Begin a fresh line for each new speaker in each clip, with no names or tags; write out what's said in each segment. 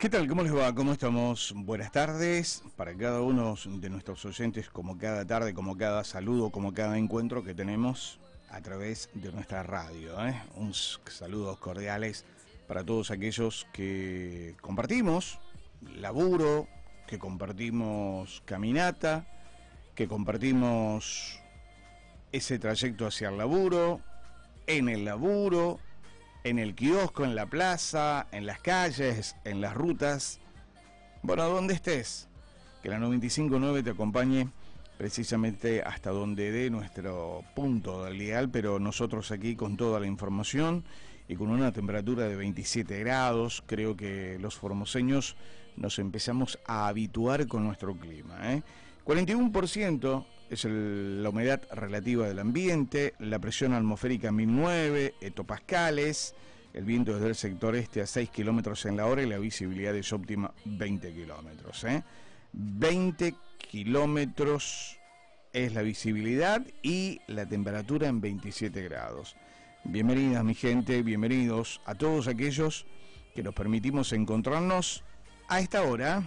¿Qué tal? ¿Cómo les va? ¿Cómo estamos? Buenas tardes para cada uno de nuestros oyentes, como cada tarde, como cada saludo, como cada encuentro que tenemos a través de nuestra radio. Unos saludos cordiales para todos aquellos que compartimos laburo, que compartimos caminata, que compartimos ese trayecto hacia el laburo, en el kiosco, en la plaza, en las calles, en las rutas. Bueno, donde estés, que la 95.9 te acompañe precisamente hasta donde dé nuestro punto del dial, pero nosotros aquí con toda la información y con una temperatura de 27 grados, creo que los formoseños nos empezamos a habituar con nuestro clima. 41% es la humedad relativa del ambiente, la presión atmosférica 1009 hectopascales, el viento desde el sector este a 6 kilómetros en la hora y la visibilidad es óptima 20 kilómetros. 20 kilómetros es la visibilidad y la temperatura en 27 grados. Bienvenidas mi gente, bienvenidos a todos aquellos que nos permitimos encontrarnos a esta hora.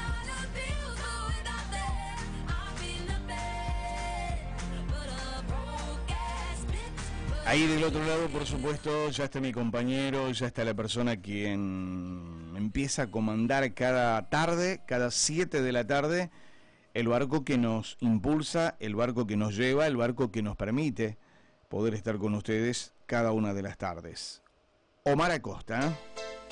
Ahí del otro lado, por supuesto, ya está mi compañero, ya está la persona quien empieza a comandar cada tarde, cada 7 de la tarde, el barco que nos impulsa, el barco que nos lleva, el barco que nos permite poder estar con ustedes cada una de las tardes. Omar Acosta.